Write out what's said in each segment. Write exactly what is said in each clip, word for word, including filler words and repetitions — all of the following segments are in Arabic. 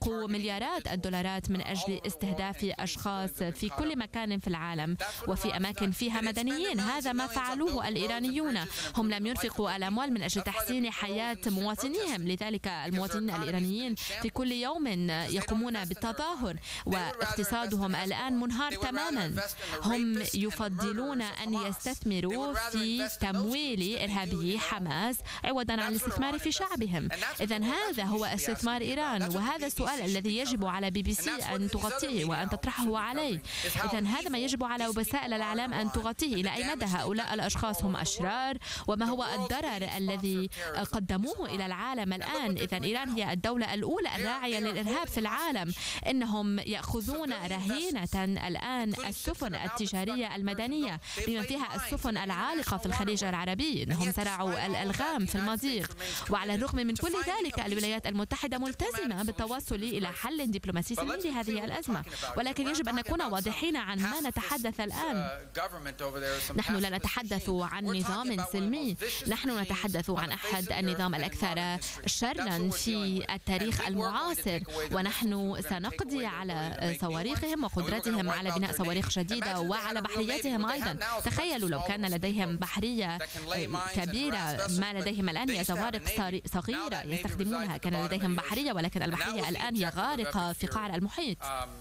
أنفقوا مليارات الدولارات من أجل استهداف أشخاص في كل مكان في العالم وفي أماكن فيها مدنيين. هذا ما فعلوه الإيرانيون. هم لم ينفقوا الأموال من أجل تحسين حياة مواطنيهم. لذلك المواطنين الإيرانيين في كل يوم يقومون بالتظاهر واقتصادهم الآن منهار تماما. هم يفضلون أن يستثمروا في تمويل إرهابي حماس عوضا عن الاستثمار في شعبهم. إذن هذا هو استثمار إيران، وهذا السؤال الذي يجب على بي بي سي أن تغطيه وأن تطرحه عليه. إذن هذا ما يجب على وسائل الإعلام أن تغطيه. إلى أي مدى هؤلاء الأشخاص هم أشرار وما هو الضرر الذي قدموه إلى العالم الآن. إذن إيران هي الدولة الأولى الراعية للإرهاب في العالم. إنهم يأخذون رهينة الآن السفن التجارية المدنية بما فيها السفن العالقة في الخليج العربي. إنهم زرعوا الألغام في المضيق. وعلى الرغم من كل ذلك الولايات المتحدة ملتزمة بالتوصل إلى حل دبلوماسي سلمي لهذه الأزمة. ولكن يجب أن نكون واضحين عن ما نتحدث الآن. نحن لا نتحدث عن نظام سلمي، نحن نتحدث عن أحد النظام الأكثر شرا في التاريخ المعاصر. ونحن سنقضي على صواريخهم وقدرتهم على بناء صواريخ جديدة وعلى بحرياتهم أيضا. تخيلوا لو كان لديهم بحرية كبيرة، ما لديهم الآن هي زوارق صغيرة يستخدمونها. كان لديهم بحرية ولكن البحرية الآن هي غارقة في قعر المحيط.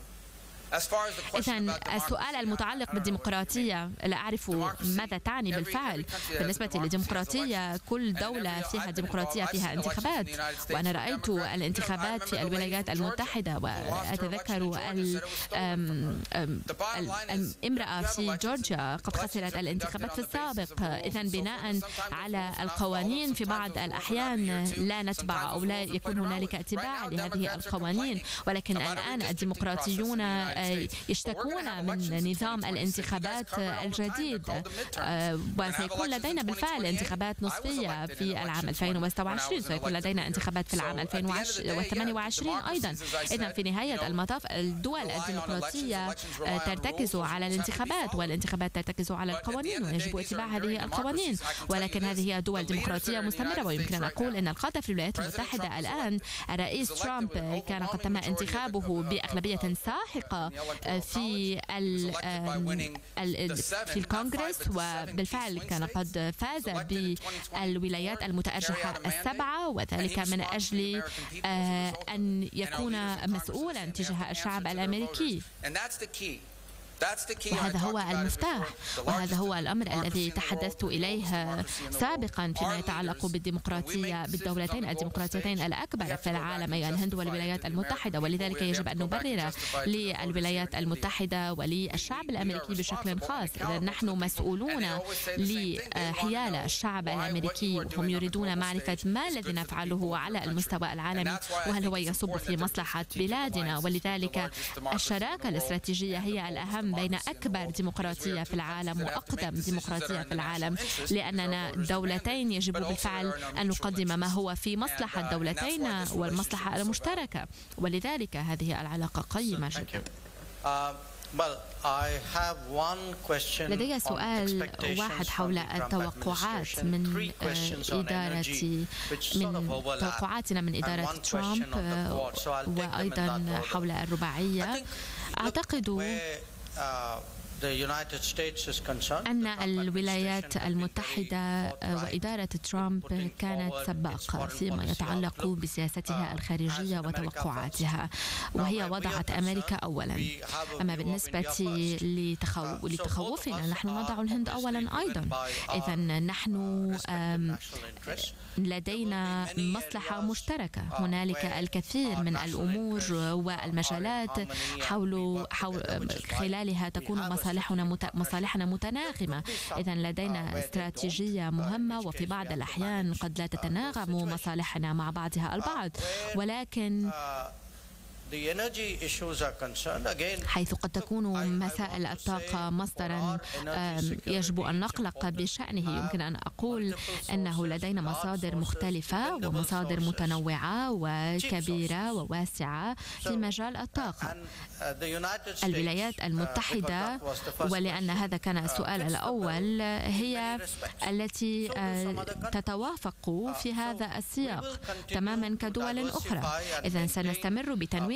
إذن السؤال المتعلق بالديمقراطية لا أعرف ماذا تعني بالفعل. بالنسبة للديمقراطية كل دولة فيها ديمقراطية فيها انتخابات، وأنا رأيت الانتخابات في الولايات المتحدة وأتذكر الامرأة في جورجيا قد خسرت الانتخابات في السابق. إذن بناء على القوانين في بعض الأحيان لا نتبع أو لا يكون هنالك اتباع لهذه القوانين. ولكن الآن الديمقراطيون يشتكون من نظام الانتخابات الجديد، وسيكون لدينا بالفعل انتخابات نصفية في العام ألفين وستة وعشرين، سيكون لدينا انتخابات في العام ألفين وثمانية وعشرين أيضا. إذن في نهاية المطاف الدول الديمقراطية ترتكز على الانتخابات، والانتخابات ترتكز على القوانين ويجب اتباع هذه القوانين. ولكن هذه هي دول ديمقراطية مستمرة. ويمكن أن أقول أن القادة في الولايات المتحدة الآن الرئيس ترامب كان قد تم انتخابه بأغلبية ساحقة في في الكونغرس، وبالفعل كان قد فاز بالولايات المتأرجحة السبعة، وذلك من أجل أن يكون مسؤولا تجاه الشعب الأمريكي. وهذا هو المفتاح، وهذا هو الأمر الذي تحدثت إليه سابقا فيما يتعلق بالديمقراطية بالدولتين الديمقراطيتين الأكبر في العالم، أي الهند والولايات المتحدة. ولذلك يجب أن نبرر للولايات المتحدة وللشعب الأمريكي بشكل خاص. إذا نحن مسؤولون لحيال الشعب الأمريكي، وهم يريدون معرفة ما الذي نفعله على المستوى العالمي وهل هو يصب في مصلحة بلادنا. ولذلك الشراكة الاستراتيجية هي الأهم بين أكبر ديمقراطية في العالم وأقدم ديمقراطية في العالم، لأننا دولتين يجب بالفعل أن نقدم ما هو في مصلحة الدولتين والمصلحة المشتركة. ولذلك هذه العلاقة قيمة جدا. لدي سؤال واحد حول التوقعات من إدارة من توقعاتنا من إدارة ترامب، وأيضا حول الرباعية. أعتقد أن الولايات المتحدة وإدارة ترامب كانت سباقة فيما يتعلق بسياستها الخارجية وتوقعاتها، وهي وضعت أمريكا أولا. أما بالنسبة لتخوفنا نحن نضع الهند أولا أيضا. إذن نحن لدينا مصلحة مشتركة. هنالك الكثير من الأمور والمجالات حول, حول خلالها تكون مصالحنا مصالحنا متناغمة. إذا لدينا استراتيجية مهمة، وفي بعض الأحيان قد لا تتناغم مصالحنا مع بعضها البعض، ولكن حيث قد تكون مسائل الطاقة مصدرا يجب أن نقلق بشأنه. يمكن أن أقول أنه لدينا مصادر مختلفة ومصادر متنوعة وكبيرة وواسعة في مجال الطاقة. الولايات المتحدة، ولأن هذا كان السؤال الأول، هي التي تتوافق في هذا السياق تماما كدول أخرى. إذن سنستمر بتنويع